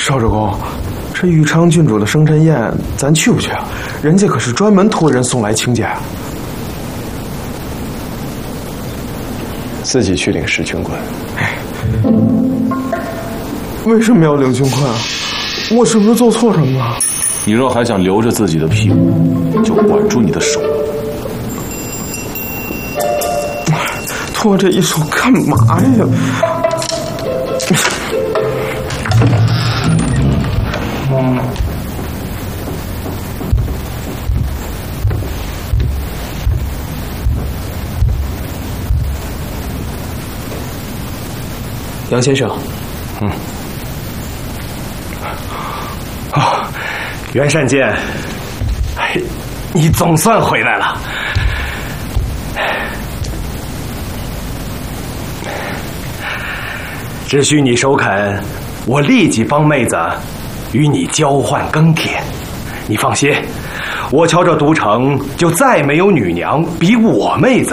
少主公，这豫昌郡主的生辰宴，咱去不去啊？人家可是专门托人送来请柬。 自己去领10军棍。 为什么要领军棍啊？我是不是做错什么了？ 你若还想留着自己的屁股，就管住你的手。 托这一手干嘛呀？ 杨先生， 袁善见，你总算回来了。只需你首肯，我立即帮妹子与你交换耕田。你放心，我瞧这都城就再没有女娘比我妹子